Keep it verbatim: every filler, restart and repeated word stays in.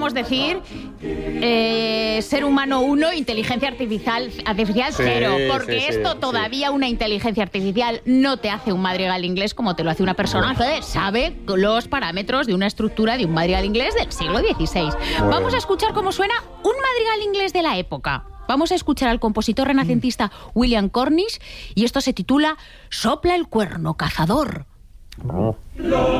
podemos decir eh, ser humano uno, inteligencia artificial, artificial Sí, cero, porque sí, sí, esto sí. todavía una inteligencia artificial no te hace un madrigal inglés como te lo hace una persona que sabe los parámetros de una estructura de un madrigal inglés del siglo dieciséis. Bueno. Vamos a escuchar cómo suena un madrigal inglés de la época. Vamos a escuchar al compositor renacentista William Cornish y esto se titula Sopla el cuerno, cazador. Oh.